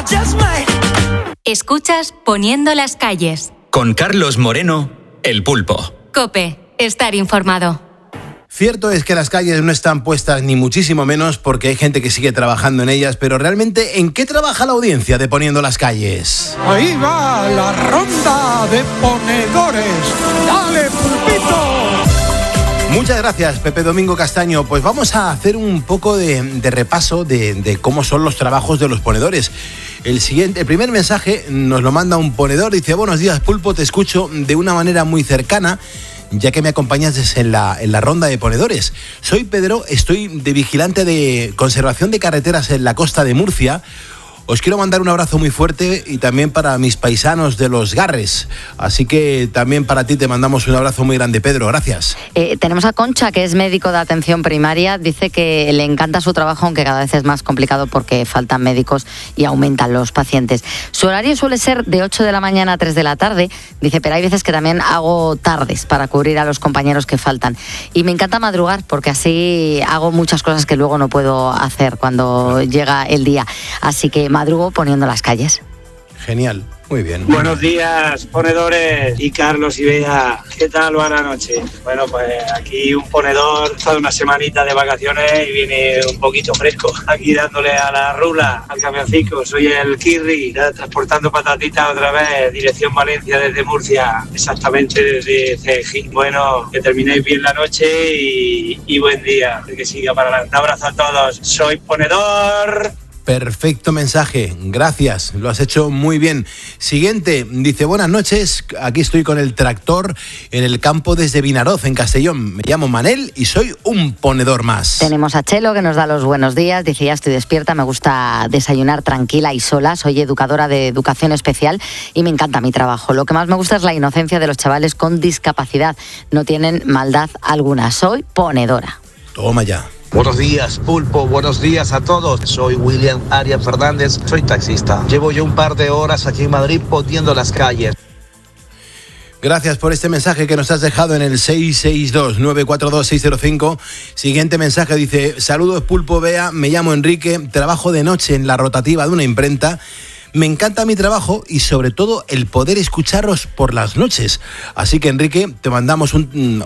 Escuchas Poniendo las calles. Con Carlos Moreno, El Pulpo. COPE, estar informado. Cierto es que las calles no están puestas ni muchísimo menos porque hay gente que sigue trabajando en ellas, pero realmente, ¿en qué trabaja la audiencia de Poniendo las calles? Ahí va la ronda de ponedores. ¡Dale, Pulpito! Muchas gracias, Pepe Domingo Castaño. Pues vamos a hacer un poco de repaso de cómo son los trabajos de los ponedores. El primer mensaje nos lo manda un ponedor. Dice: buenos días, Pulpo, te escucho de una manera muy cercana, ya que me acompañas en la ronda de ponedores. Soy Pedro, estoy de vigilante de conservación de carreteras en la costa de Murcia. Os quiero mandar un abrazo muy fuerte y también para mis paisanos de Los Garres. Así que también para ti te mandamos un abrazo muy grande, Pedro. Gracias. Tenemos a Concha, que es médico de atención primaria. Dice que le encanta su trabajo, aunque cada vez es más complicado porque faltan médicos y aumentan los pacientes. Su horario suele ser de 8 de la mañana a 3 de la tarde. Dice, pero hay veces que también hago tardes para cubrir a los compañeros que faltan. Y me encanta madrugar porque así hago muchas cosas que luego no puedo hacer cuando llega el día. Así que madrugo poniendo las calles. Genial, muy bien. Buenos días, ponedores, y Carlos y Bea. ¿Qué tal va la noche? Bueno, pues aquí un ponedor, está de una semanita de vacaciones y viene un poquito fresco. Aquí dándole a la rula, al camioncico. Soy el Kirri, transportando patatitas otra vez, dirección Valencia desde Murcia, exactamente desde Cejín. Bueno, que terminéis bien la noche y buen día. Que siga para adelante. Un abrazo a todos. Soy ponedor. Perfecto mensaje, gracias, lo has hecho muy bien. Siguiente, dice: buenas noches, aquí estoy con el tractor en el campo desde Vinaroz, en Castellón. Me llamo Manel y soy un ponedor más. Tenemos a Chelo, que nos da los buenos días. Dice: ya estoy despierta, me gusta desayunar tranquila y sola. Soy educadora de educación especial y me encanta mi trabajo. Lo que más me gusta es la inocencia de los chavales con discapacidad. No tienen maldad alguna. Soy ponedora. Toma ya. Buenos días, Pulpo, buenos días a todos. Soy William Arias Fernández, soy taxista. Llevo ya un par de horas aquí en Madrid poniendo las calles. Gracias por este mensaje que nos has dejado en el 662-942-605. Siguiente mensaje dice: saludos, Pulpo, Bea, me llamo Enrique, trabajo de noche en la rotativa de una imprenta. Me encanta mi trabajo y sobre todo el poder escucharos por las noches. Así que, Enrique, te mandamos un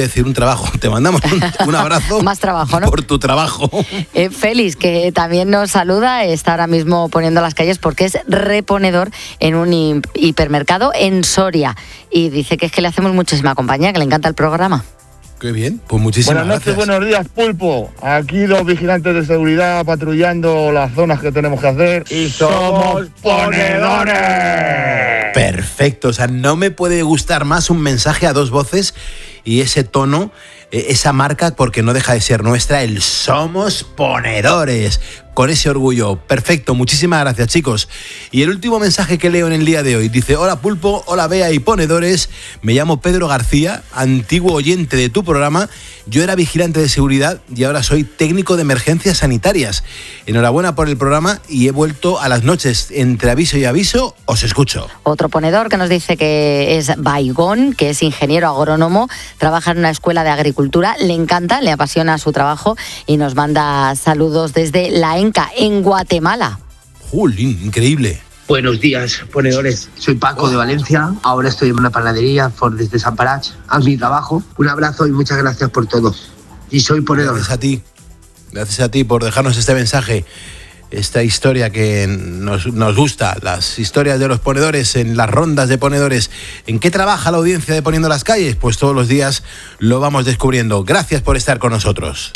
abrazo. Más trabajo, ¿no? Por tu trabajo. Félix, que también nos saluda, está ahora mismo poniendo las calles porque es reponedor en un hipermercado en Soria. Y dice que es que le hacemos muchísima compañía, que le encanta el programa. Qué bien, pues muchísimas gracias. Buenas noches, buenos días, Pulpo. Aquí dos vigilantes de seguridad patrullando las zonas que tenemos que hacer y somos ponedores. Perfecto, o sea, no me puede gustar más un mensaje a dos voces y ese tono, esa marca, porque no deja de ser nuestra, el somos ponedores. Con ese orgullo. Perfecto, muchísimas gracias, chicos. Y el último mensaje que leo en el día de hoy dice: hola, Pulpo, hola, Bea y ponedores. Me llamo Pedro García, antiguo oyente de tu programa. Yo era vigilante de seguridad y ahora soy técnico de emergencias sanitarias. Enhorabuena por el programa y he vuelto a las noches. Entre aviso y aviso, os escucho. Otro ponedor que nos dice que es Baigón, que es ingeniero agrónomo, trabaja en una escuela de agricultura, le encanta, le apasiona su trabajo y nos manda saludos desde la ENCA, en Guatemala. ¡Jolín, increíble! Buenos días, ponedores. Soy Paco de Valencia. Ahora estoy en una panadería desde Sant Parats, a mi trabajo. Un abrazo y muchas gracias por todo. Y soy ponedor. Gracias a ti. Gracias a ti por dejarnos este mensaje, esta historia que nos gusta, las historias de los ponedores en las rondas de ponedores. ¿En qué trabaja la audiencia de Poniendo las Calles? Pues todos los días lo vamos descubriendo. Gracias por estar con nosotros.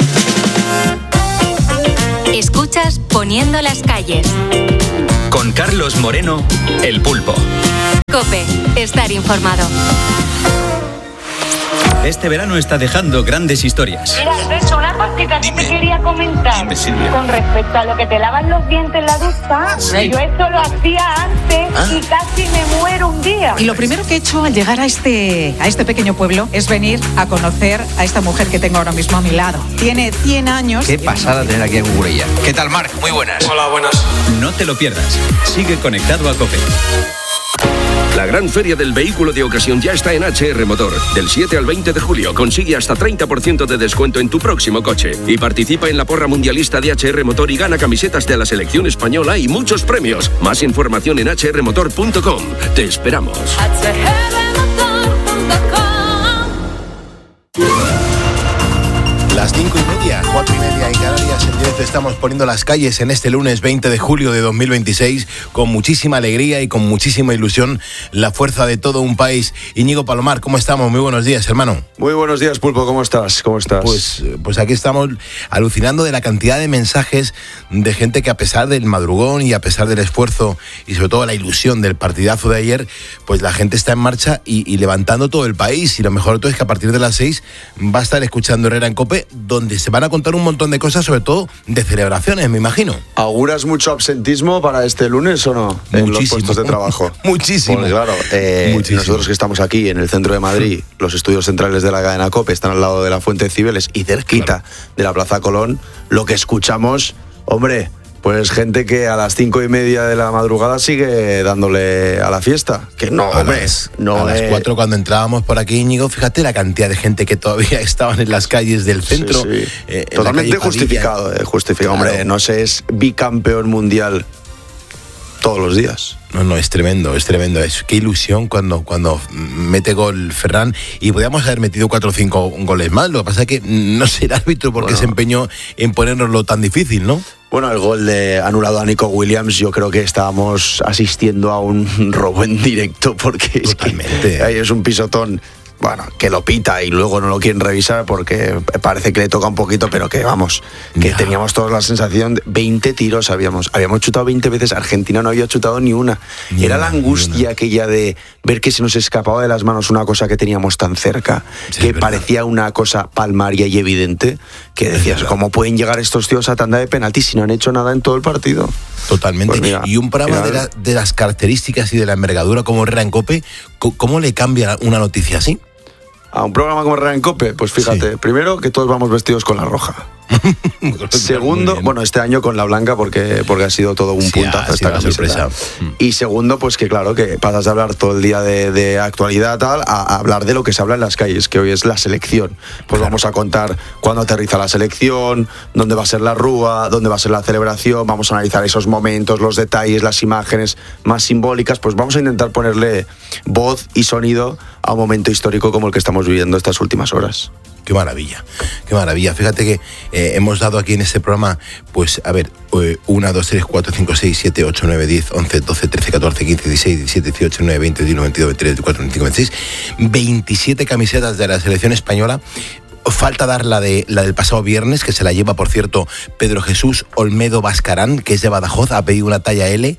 Escuchas Poniendo las Calles. Con Carlos Moreno, El Pulpo. COPE, estar informado. Este verano está dejando grandes historias. Mira, Alberto, una cosita que te quería comentar. Dime, Silvia. Con respecto a lo que te lavan los dientes en la ducha, Sí. yo esto lo hacía antes y casi me muero un día. Y lo primero que he hecho al llegar a este pequeño pueblo es venir a conocer a esta mujer que tengo ahora mismo a mi lado. Tiene 100 años. Qué pasada tener aquí a Cucurella. ¿Qué tal, Marc? Muy buenas. Hola, buenas. No te lo pierdas. Sigue conectado a COPE. La gran feria del vehículo de ocasión ya está en HR Motor. Del 7 al 20 de julio consigue hasta 30% de descuento en tu próximo coche. Y participa en la porra mundialista de HR Motor y gana camisetas de la selección española y muchos premios. Más información en hrmotor.com. Te esperamos. Las 5:30, 4:30 en Canarias. En directo estamos poniendo las calles en este lunes 20 de julio de 2026 con muchísima alegría y con muchísima ilusión. La fuerza de todo un país. Íñigo Palomar, ¿cómo estamos? Muy buenos días, hermano. Muy buenos días, Pulpo. ¿Cómo estás? Pues aquí estamos alucinando de la cantidad de mensajes de gente que, a pesar del madrugón y a pesar del esfuerzo y sobre todo la ilusión del partidazo de ayer, pues la gente está en marcha y levantando todo el país. Y lo mejor de todo es que a partir de las 6 va a estar escuchando Herrera en COPE, donde se van a contar un montón de cosas, sobre todo de celebraciones, me imagino. ¿Auguras mucho absentismo para este lunes o no? Muchísimo. En los puestos de trabajo. Muchísimo. Pues claro, nosotros que estamos aquí en el centro de Madrid, los estudios centrales de la cadena COPE están al lado de la Fuente de Cibeles y cerquita de la Plaza Colón. Lo que escuchamos, hombre, pues gente que a las 5:30 de la madrugada sigue dándole a la fiesta. Que no, hombre, a las 4 cuando entrábamos por aquí, Íñigo, fíjate la cantidad de gente que todavía estaban en las calles del centro. Sí, sí. Totalmente justificado, justificado. Claro. Hombre, no sé, es bicampeón mundial todos los días. No, es tremendo. Qué ilusión cuando mete gol Ferran, y podíamos haber metido 4 o 5 goles más. Lo que pasa es que no sé el árbitro porque se empeñó en ponernoslo tan difícil, ¿no? Bueno, el gol anulado a Nico Williams, yo creo que estábamos asistiendo a un robo en directo, porque ahí es un pisotón. Bueno, que lo pita y luego no lo quieren revisar porque parece que le toca un poquito, pero que vamos, que teníamos todos la sensación de 20 tiros habíamos chutado 20 veces, Argentina no había chutado ni una. Era la angustia aquella de ver que se nos escapaba de las manos una cosa que teníamos tan cerca, que parecía una cosa palmaria y evidente, que decías, ¿cómo pueden llegar estos tíos a tanda de penalti si no han hecho nada en todo el partido? Totalmente. Pues mira, y un programa de las características y de la envergadura como Herrera en COPE, ¿cómo le cambia una noticia así? A un programa como Herrera en COPE, pues fíjate, primero que todos vamos vestidos con la roja. Segundo, bueno, este año con la blanca porque ha sido todo un puntazo esta camiseta. Y segundo, pues que claro, que pasas de hablar todo el día de actualidad tal a hablar de lo que se habla en las calles, que hoy es la selección. Pues vamos a contar cuándo aterriza la selección, dónde va a ser la rúa, dónde va a ser la celebración, vamos a analizar esos momentos, los detalles, las imágenes más simbólicas, pues vamos a intentar ponerle voz y sonido a un momento histórico como el que estamos viviendo estas últimas horas. Qué maravilla. Fíjate que hemos dado aquí en este programa, pues a ver, 1, 2, 3, 4, 5, 6, 7, 8, 9, 10, 11, 12, 13, 14, 15, 16, 17, 18, 19, 20, 21, 22, 23, 24, 25, 26, 27 camisetas de la selección española. Falta dar la del pasado viernes, que se la lleva, por cierto, Pedro Jesús Olmedo Bascarán, que es de Badajoz, ha pedido una talla L.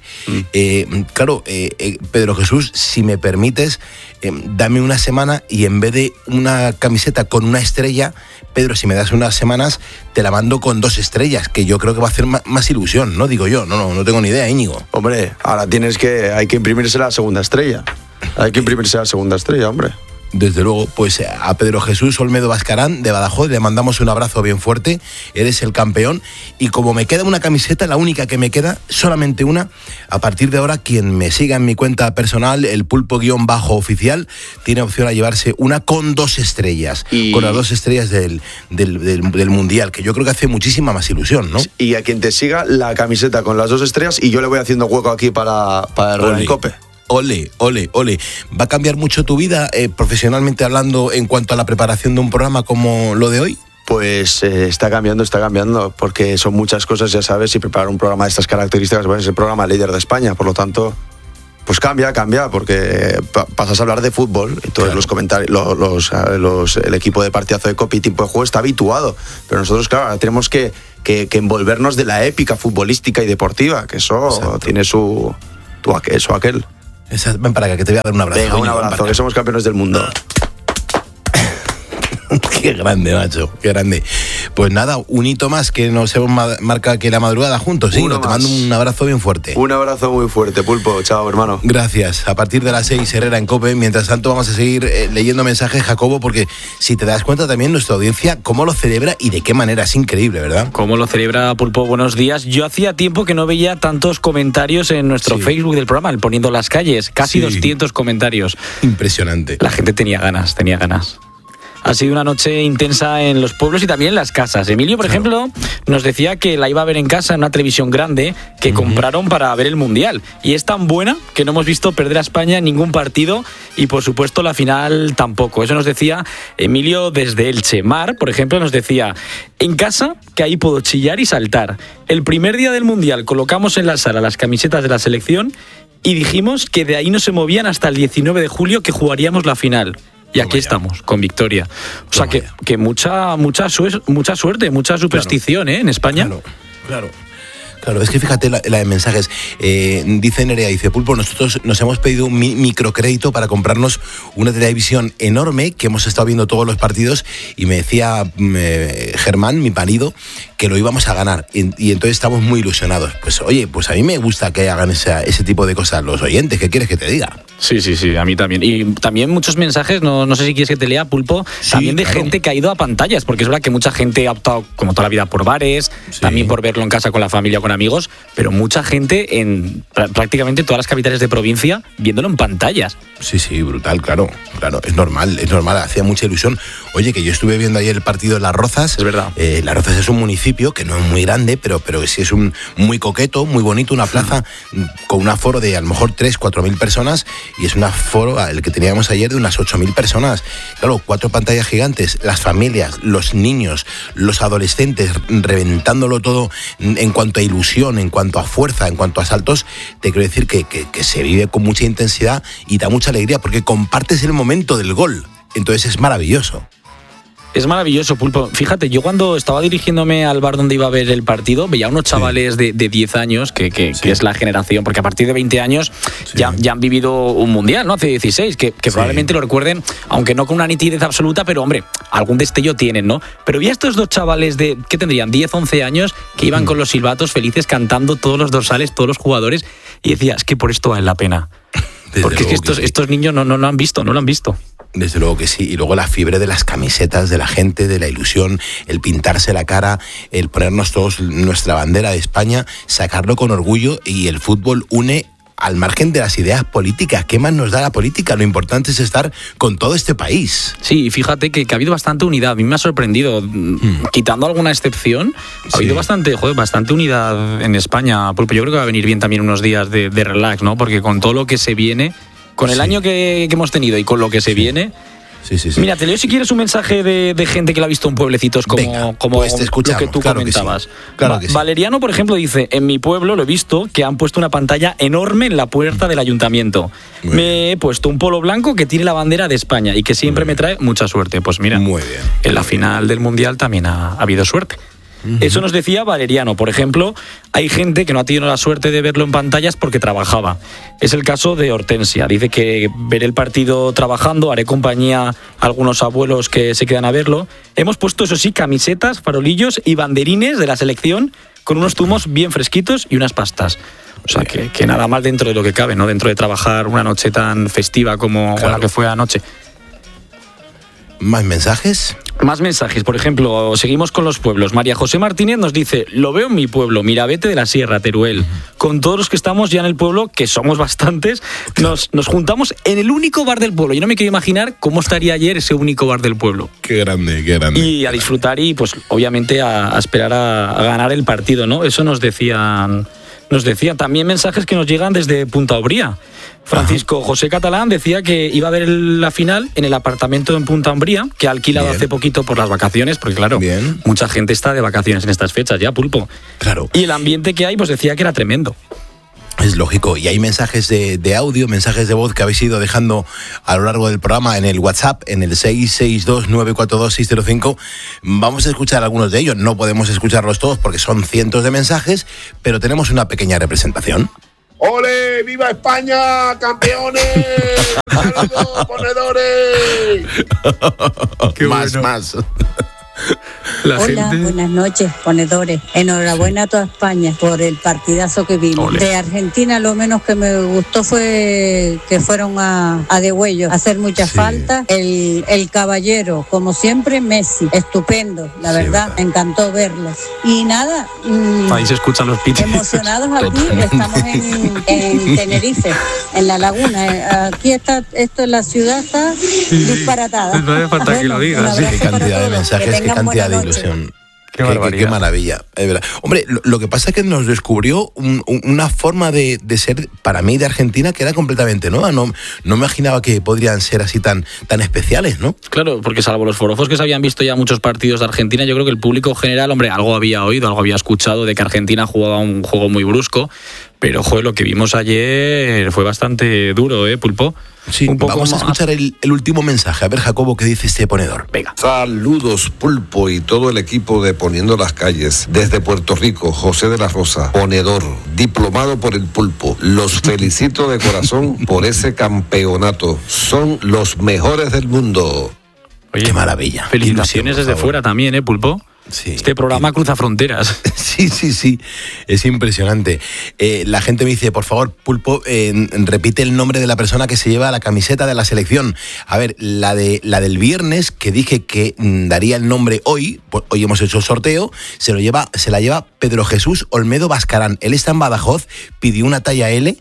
Pedro Jesús, si me permites, dame una semana y en vez de una camiseta con una estrella, Pedro, si me das unas semanas, te la mando con 2 estrellas, que yo creo que va a hacer más ilusión, ¿no? Digo yo, no tengo ni idea, Íñigo. Hombre, ahora hay que imprimirse la segunda estrella. Hombre. Desde luego, pues a Pedro Jesús Olmedo Bascarán de Badajoz le mandamos un abrazo bien fuerte, eres el campeón, y como me queda una camiseta, la única que me queda, solamente una, a partir de ahora quien me siga en mi cuenta personal, el pulpo_oficial, tiene opción a llevarse una con 2 estrellas, con las 2 estrellas del Mundial, que yo creo que hace muchísima más ilusión, ¿no? Y a quien te siga la camiseta con las 2 estrellas, y yo le voy haciendo hueco aquí para el COPE. Ole. ¿Va a cambiar mucho tu vida, profesionalmente hablando, en cuanto a la preparación de un programa como lo de hoy? Pues está cambiando, porque son muchas cosas, ya sabes, y preparar un programa de estas características, pues es el programa líder de España, por lo tanto, pues cambia, porque pasas a hablar de fútbol, entonces los comentarios, el equipo de partidazo de COPE y tiempo de juego está habituado, pero nosotros, claro, tenemos que envolvernos de la épica futbolística y deportiva, que eso tiene su aquel. Ven para acá, que te voy a dar un abrazo. Venga, un abrazo, que somos campeones del mundo. Qué grande, macho, qué grande. Pues nada, un hito más que nos hemos marcado aquí la madrugada juntos, ¿sí? Te mando un abrazo bien fuerte. Un abrazo muy fuerte, Pulpo. Chao, hermano. Gracias. A partir de las 6, Herrera en COPE. Mientras tanto, vamos a seguir leyendo mensajes, Jacobo, porque si te das cuenta también nuestra audiencia, cómo lo celebra y de qué manera. Es increíble, ¿verdad? Cómo lo celebra, Pulpo. Buenos días. Yo hacía tiempo que no veía tantos comentarios en nuestro Facebook del programa, el Poniendo las Calles. Casi 200 comentarios. Impresionante. La gente tenía ganas. Ha sido una noche intensa en los pueblos y también en las casas. Emilio, por ejemplo, nos decía que la iba a ver en casa en una televisión grande que compraron para ver el Mundial. Y es tan buena que no hemos visto perder a España en ningún partido y, por supuesto, la final tampoco. Eso nos decía Emilio desde Elche. Mar, por ejemplo, nos decía, en casa, que ahí puedo chillar y saltar. El primer día del Mundial colocamos en la sala las camisetas de la selección y dijimos que de ahí no se movían hasta el 19 de julio que jugaríamos la final. Y aquí estamos, con victoria. O sea, que mucha suerte, mucha superstición, en España. Claro, es que fíjate la de mensajes. Dice Nerea, dice, Pulpo, nosotros nos hemos pedido un microcrédito para comprarnos una televisión enorme que hemos estado viendo todos los partidos y me decía Germán, mi marido, que lo íbamos a ganar y entonces estamos muy ilusionados. Pues oye, pues a mí me gusta que hagan ese tipo de cosas los oyentes. ¿Qué quieres que te diga? Sí, a mí también. Y también muchos mensajes, no sé si quieres que te lea, Pulpo, también de gente que ha ido a pantallas, porque es verdad que mucha gente ha optado, como toda la vida, por bares, también por verlo en casa con la familia o con amigos, pero mucha gente en prácticamente todas las capitales de provincia viéndolo en pantallas. Sí, brutal, claro, es normal, hacía mucha ilusión. Oye, que yo estuve viendo ayer el partido de Las Rozas. Es verdad. Las Rozas es un municipio que no es muy grande, pero sí es muy coqueto, muy bonito, una plaza con un aforo de a lo mejor 3.000-4.000 personas y es un aforo, el que teníamos ayer, de unas 8.000 personas. Claro, 4 pantallas gigantes, las familias, los niños, los adolescentes, reventándolo todo en cuanto a ilusión, en cuanto a fuerza, en cuanto a saltos. Te quiero decir que se vive con mucha intensidad y da mucha alegría porque compartes el momento del gol. Entonces es maravilloso. Es maravilloso, Pulpo. Fíjate, yo cuando estaba dirigiéndome al bar donde iba a ver el partido, veía unos chavales de 10 años, que es la generación, porque a partir de 20 años ya han vivido un mundial, ¿no? Hace 16, que probablemente lo recuerden, aunque no con una nitidez absoluta, pero hombre, algún destello tienen, ¿no? Pero vi a estos dos chavales de, ¿qué tendrían? 10, 11 años, que iban con los silbatos felices, cantando todos los dorsales, todos los jugadores, y decía, es que por esto vale la pena. Porque es que estos niños no lo han visto. Desde luego que sí, y luego la fiebre de las camisetas, de la gente, de la ilusión, el pintarse la cara, el ponernos todos nuestra bandera de España, sacarlo con orgullo, y el fútbol une al margen de las ideas políticas. ¿Qué más nos da la política? Lo importante es estar con todo este país. Sí, fíjate que ha habido bastante unidad. A mí me ha sorprendido, quitando alguna excepción, ha habido bastante unidad en España. Porque yo creo que va a venir bien también unos días de relax, ¿no? Porque con todo lo que se viene, con el año que hemos tenido y con lo que se viene... Sí. Mira, te leo si quieres un mensaje de gente que lo ha visto en pueblecitos como pues lo que tú comentabas. Que sí. Claro que sí. Valeriano, por ejemplo, dice, en mi pueblo lo he visto que han puesto una pantalla enorme en la puerta del ayuntamiento. Me he puesto un polo blanco que tiene la bandera de España y que siempre me trae mucha suerte. Pues mira, muy bien. En la final del Mundial también ha habido suerte. Eso nos decía Valeriano. Por ejemplo, hay gente que no ha tenido la suerte de verlo en pantallas porque trabajaba. Es el caso de Hortensia. Dice que veré el partido trabajando, haré compañía a algunos abuelos que se quedan a verlo. Hemos puesto, eso sí, camisetas, farolillos y banderines de la selección con unos zumos bien fresquitos y unas pastas. O sea, que nada mal dentro de lo que cabe, ¿no? Dentro de trabajar una noche tan festiva como la que fue anoche. ¿Más mensajes? Más mensajes, por ejemplo, seguimos con los pueblos. María José Martínez nos dice, lo veo en mi pueblo, Mirabete de la Sierra, Teruel. Con todos los que estamos ya en el pueblo, que somos bastantes, nos juntamos en el único bar del pueblo. Yo no me quiero imaginar cómo estaría ayer ese único bar del pueblo. Qué grande. Y a disfrutar y, pues, obviamente a esperar a ganar el partido, ¿no? Eso nos decían también mensajes que nos llegan desde Punta Umbría. Francisco José Catalán decía que iba a ver la final en el apartamento en Punta Umbría, que ha alquilado hace poquito por las vacaciones, porque claro, mucha gente está de vacaciones en estas fechas ya, Pulpo. Claro. Y el ambiente que hay, pues decía que era tremendo. Es lógico, y hay mensajes de audio, mensajes de voz que habéis ido dejando a lo largo del programa en el WhatsApp, en el 662-942-605. Vamos a escuchar algunos de ellos, no podemos escucharlos todos porque son cientos de mensajes, pero tenemos una pequeña representación. ¡Ole! ¡Viva España! ¡Campeones! ¡Saludos, ponedores! Qué más. Hola, buenas noches, ponedores. Enhorabuena a toda España por el partidazo que vimos. Ole. De Argentina lo menos que me gustó fue que fueron a Degüello a hacer muchas faltas. El caballero, como siempre, Messi, estupendo, la verdad, me encantó verlos. Y nada, Ahí se escuchan los pitos. emocionados aquí, estamos en Tenerife, en la laguna. Aquí está, esto en la ciudad está disparatada. No hace falta que lo digas. Qué cantidad de mensajes, qué cantidad de ilusión. Qué maravilla, es verdad. Hombre, lo que pasa es que nos descubrió una forma de ser, para mí, de Argentina, que era completamente nueva. No me imaginaba que podrían ser así tan especiales, ¿no? Claro, porque salvo los forofos que se habían visto ya muchos partidos de Argentina, yo creo que el público general, hombre, algo había oído, algo había escuchado de que Argentina jugaba un juego muy brusco, pero, joder, lo que vimos ayer fue bastante duro, Pulpo? Sí, vamos a escuchar el último mensaje. A ver, Jacobo, ¿qué dice este ponedor? Venga. Saludos, Pulpo, y todo el equipo de Poniendo las Calles. Desde Puerto Rico, José de la Rosa, ponedor, diplomado por el Pulpo. Los felicito de corazón por ese campeonato. Son los mejores del mundo. Oye, qué maravilla. Felicitaciones desde fuera también, Pulpo. Sí. Este programa cruza fronteras. Sí, es impresionante. La gente me dice, por favor, Pulpo, repite el nombre de la persona que se lleva la camiseta de la selección. A ver, la del viernes, que dije que daría el nombre hoy hemos hecho el sorteo, se la lleva Pedro Jesús Olmedo Bascarán. Él está en Badajoz, pidió una talla L.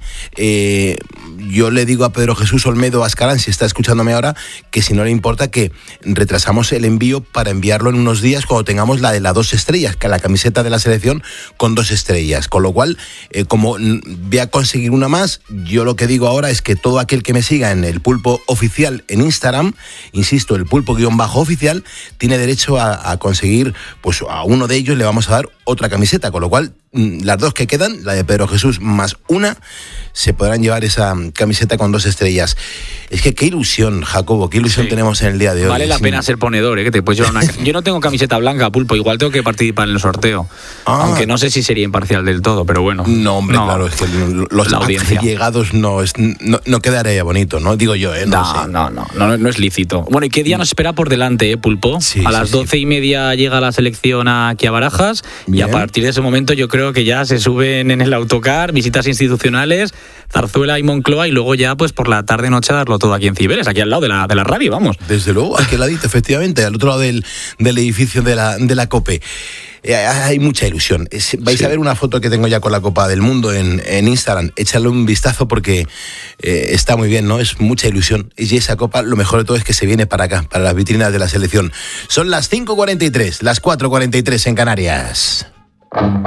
Yo le digo a Pedro Jesús Olmedo Bascarán, si está escuchándome ahora, que si no le importa, que retrasamos el envío para enviarlo en unos días cuando tengamos la de las 2 estrellas, que la camiseta de la selección con 2 estrellas. Con lo cual, como voy a conseguir una más, yo lo que digo ahora es que todo aquel que me siga en el Pulpo Oficial en Instagram, insisto, el Pulpo_oficial, tiene derecho a conseguir, pues a uno de ellos le vamos a dar otra camiseta, con lo cual las 2 que quedan, la de Pedro Jesús más una, se podrán llevar esa camiseta con 2 estrellas. Es que qué ilusión, Jacobo, qué ilusión tenemos en el día de hoy. Vale la pena ser ponedor, que te puedes llevar una... Yo no tengo camiseta blanca, Pulpo, igual tengo que participar en el sorteo. Aunque no sé si sería imparcial del todo, pero bueno. No, hombre, claro, es que los llegados no quedaría bonito, ¿no? Digo yo, No es lícito. Bueno, ¿y qué día nos espera por delante, Pulpo? A las 12:30 llega la selección aquí a Barajas. Bien. Y a partir de ese momento yo creo que ya se suben en el autocar, visitas institucionales, Zarzuela y Moncloa, y luego ya pues por la tarde-noche a darlo todo aquí en Cibeles, aquí al lado de la radio, vamos. Desde luego, aquí al ladito, efectivamente, al otro lado del edificio de la COPE. Hay mucha ilusión. Vais a ver una foto que tengo ya con la Copa del Mundo en Instagram. Échale un vistazo porque está muy bien, ¿no? Es mucha ilusión. Y esa Copa, lo mejor de todo es que se viene para acá, para las vitrinas de la selección. Son las 5:43, las 4:43 en Canarias.